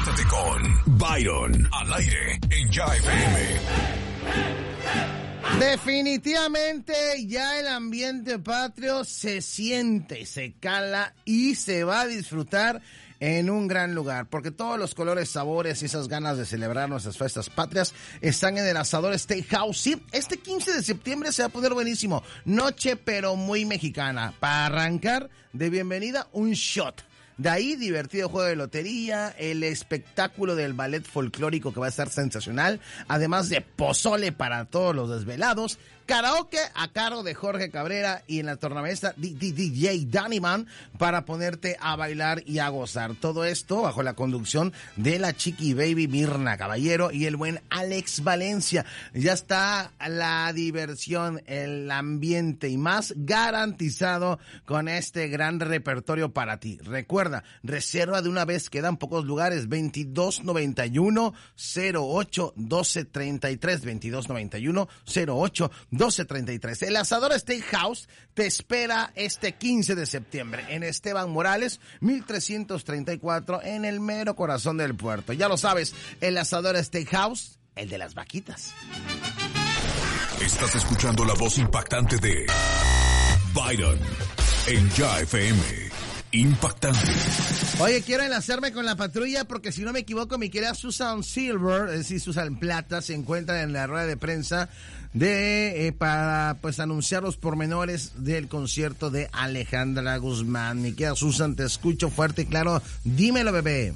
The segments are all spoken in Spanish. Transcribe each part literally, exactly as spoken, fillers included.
Conéctate con Byron al aire en Ya F M. Definitivamente ya el ambiente patrio se siente, se cala y se va a disfrutar en un gran lugar, porque todos los colores, sabores y esas ganas de celebrar nuestras fiestas patrias están en el Asador Steakhouse. Sí, este quince de septiembre se va a poner buenísimo. Noche pero muy mexicana. Para arrancar, de bienvenida, un shot. De ahí, divertido juego de lotería, el espectáculo del ballet folclórico que va a estar sensacional, además de pozole para todos los desvelados, karaoke a cargo de Jorge Cabrera y en la tornamesa D J Dannyman para ponerte a bailar y a gozar. Todo esto bajo la conducción de la Chiqui Baby Mirna Caballero y el buen Alex Valencia. Ya está la diversión, el ambiente y más garantizado con este gran repertorio para ti. Recuerda, reserva de una vez, quedan pocos lugares, veintidós noventa y uno cero ocho doce treinta y tres, veintidós noventa y uno cero ocho doce treinta y tres. El Asador Steakhouse te espera este quince de septiembre en Esteban Morales, mil trescientos treinta y cuatro, en el mero corazón del puerto. Ya lo sabes, el Asador Steakhouse, el de las vaquitas. Estás escuchando la voz impactante de Byron en Ya F M. Impactante. Oye, quiero enlazarme con la patrulla porque si no me equivoco, mi querida Susan Silver, es decir, Susan Plata, se encuentra en la rueda de prensa de eh, para pues anunciar los pormenores del concierto de Alejandra Guzmán. Mi querida Susan, te escucho fuerte y claro. Dímelo, bebé.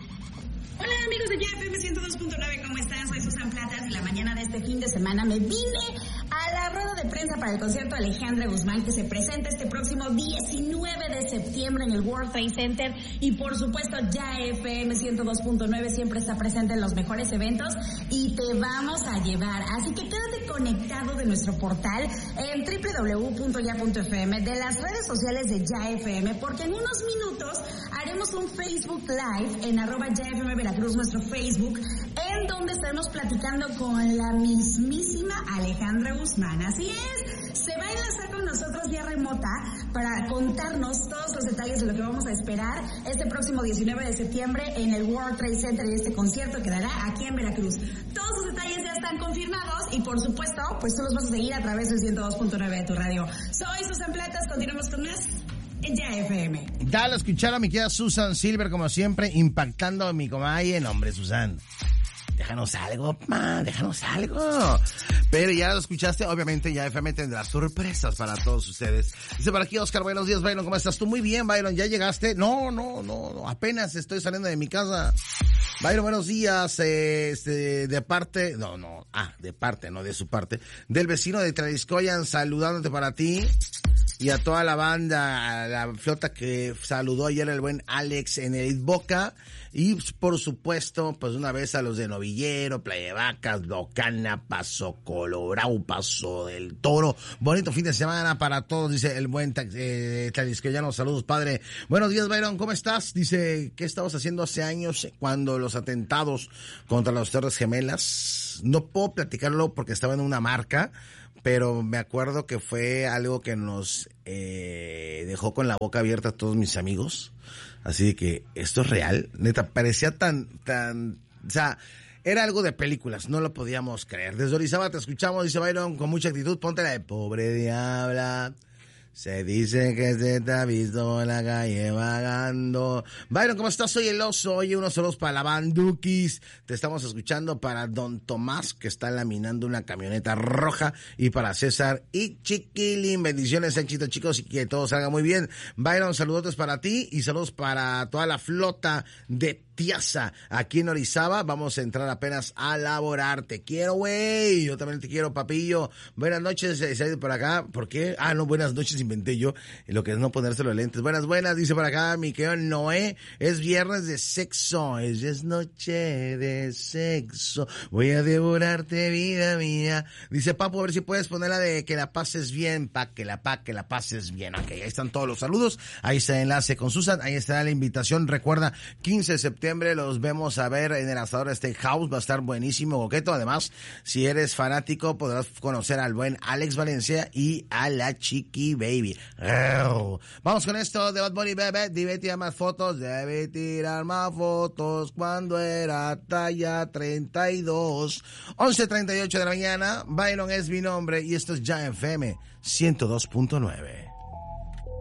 Hola, amigos de Ya F M ciento dos punto nueve, ¿cómo están? Soy Susan Platas y la mañana de este fin de semana me vine a la rueda de prensa para el concierto de Alejandra Guzmán, que se presenta este próximo diecinueve de septiembre en el World Trade Center, y por supuesto Ya F M ciento dos punto nueve siempre está presente en los mejores eventos y te vamos a llevar, así que quédate conectado de nuestro portal en doble u doble u doble u punto ya punto f m, de las redes sociales de Ya F M, porque en unos minutos haremos un Facebook Live en arroba Ya F M Veracruz, nuestro Facebook, en donde estaremos platicando con la mismísima Alejandra Guzmán. Así es, se va a enlazar con nosotros vía remota para contarnos todos los detalles de lo que vamos a esperar este próximo diecinueve de septiembre en el World Trade Center y este concierto que dará aquí en Veracruz. Todos los detalles ya están confirmados y por supuesto, pues tú los vas a seguir a través del ciento dos punto nueve de tu radio. Soy Susan Platas, continuamos con más en Ya F M. Dale a escuchar a mi querida Susan Silver, como siempre, impactando a mi comadre. Nombre, Susan, déjanos algo, man, déjanos algo. Pero ya lo escuchaste, obviamente Ya F M tendrá sorpresas para todos ustedes. Dice por aquí Oscar, buenos días, Byron, ¿cómo estás tú? Muy bien, Byron, ¿ya llegaste? No, no, no, no, apenas estoy saliendo de mi casa. Byron, buenos días, eh, este, de parte, no, no, ah, de parte, no de su parte, del vecino de Tlaxcoyan, saludándote para ti. Y a toda la banda, a la flota que saludó ayer el buen Alex en el Boca. Y por supuesto, pues una vez a los de Novillero, Playa de Vacas, Docana, Paso Colorado, Paso del Toro. Bonito fin de semana para todos, dice el buen eh, Tlaxcoyano. Saludos, padre. Buenos días, Byron, ¿cómo estás? Dice, ¿qué estabas haciendo hace años cuando los atentados contra las Torres Gemelas? No puedo platicarlo porque estaba en una marca, pero me acuerdo que fue algo que nos eh, dejó con la boca abierta a todos mis amigos. Así que esto es real. Neta, parecía tan, tan, o sea, era algo de películas, no lo podíamos creer. Desde Orizaba te escuchamos, dice Byron, con mucha actitud. Ponte la de Pobre Diabla. Se dice que se te ha visto en la calle vagando. Byron, ¿cómo estás? Soy el oso. Oye, unos saludos para la Banduquis. Te estamos escuchando para Don Tomás, que está laminando una camioneta roja. Y para César y Chiquilín. Bendiciones, éxito, chicos, y que todo salga muy bien. Byron, saludos para ti y saludos para toda la flota de Tiaza aquí en Orizaba. Vamos a entrar apenas a laborar. Te quiero, güey. Yo también te quiero, papillo. Buenas noches, se ha ido por acá. ¿Por qué? Ah, no, buenas noches, inventé yo. Lo que es no ponerse los lentes. Buenas, buenas, dice por acá mi querido Noé. Es viernes de sexo. Es, es noche de sexo. Voy a devorarte, vida mía. Dice Papu, a ver si puedes ponerla de que la pases bien, pa' que la pa' que la pases bien. Ok, ahí están todos los saludos. Ahí está el enlace con Susan. Ahí está la invitación. Recuerda, quince de septiembre los vemos a ver en el Asador Steakhouse. Va a estar buenísimo, coqueto. Además, si eres fanático, podrás conocer al buen Alex Valencia y a la Chiqui Baby baby. Vamos con esto de Bad Bunny, bebé. Debe tirar más fotos, debe tirar más fotos cuando era talla treinta y dos. once treinta y ocho de la mañana. Byron es mi nombre y esto es Ya F M ciento dos punto nueve.